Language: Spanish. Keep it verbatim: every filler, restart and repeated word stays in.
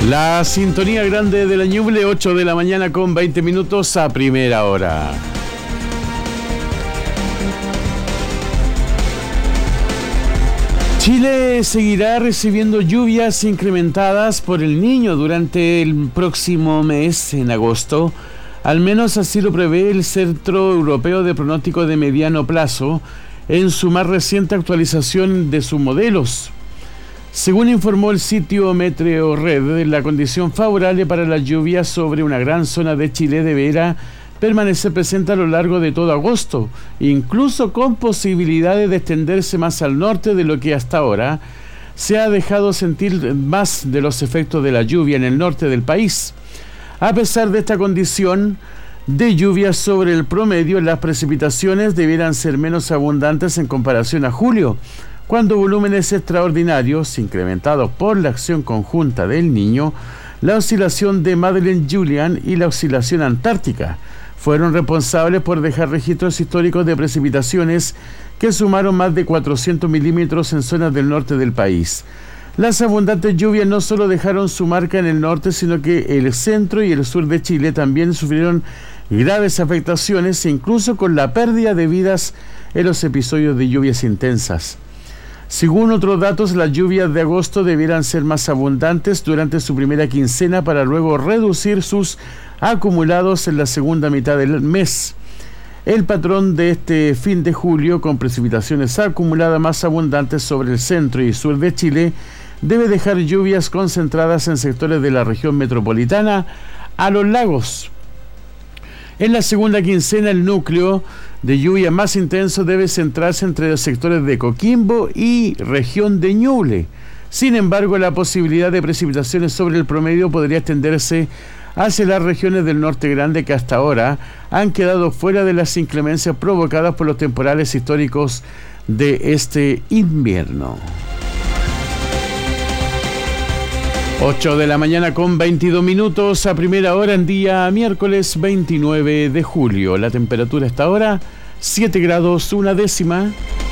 La sintonía grande de la Ñuble, ocho de la mañana con veinte minutos a primera hora. Chile seguirá recibiendo lluvias incrementadas por el Niño durante el próximo mes, en agosto. Al menos así lo prevé el Centro Europeo de Pronóstico de Mediano Plazo en su más reciente actualización de sus modelos. Según informó el sitio Meteorred, la condición favorable para las lluvias sobre una gran zona de Chile deberá permanecer presente a lo largo de todo agosto, incluso con posibilidades de extenderse más al norte de lo que hasta ahora se ha dejado sentir más de los efectos de la lluvia en el norte del país. A pesar de esta condición de lluvias sobre el promedio, las precipitaciones debieran ser menos abundantes en comparación a julio, cuando volúmenes extraordinarios, incrementados por la acción conjunta del Niño, la oscilación de Madeleine-Julian y la oscilación antártica, fueron responsables por dejar registros históricos de precipitaciones que sumaron más de cuatrocientos milímetros en zonas del norte del país. Las abundantes lluvias no solo dejaron su marca en el norte, sino que el centro y el sur de Chile también sufrieron graves afectaciones, incluso con la pérdida de vidas en los episodios de lluvias intensas. Según otros datos, las lluvias de agosto debieran ser más abundantes durante su primera quincena para luego reducir sus acumulados en la segunda mitad del mes. El patrón de este fin de julio, con precipitaciones acumuladas más abundantes sobre el centro y sur de Chile, debe dejar lluvias concentradas en sectores de la región metropolitana a los lagos. En la segunda quincena, el núcleo de lluvia más intenso debe centrarse entre los sectores de Coquimbo y región de Ñuble. Sin embargo, la posibilidad de precipitaciones sobre el promedio podría extenderse hacia las regiones del norte grande que hasta ahora han quedado fuera de las inclemencias provocadas por los temporales históricos de este invierno. ocho de la mañana con veintidós minutos a primera hora en día miércoles veintinueve de julio. La temperatura hasta ahora siete grados una décima.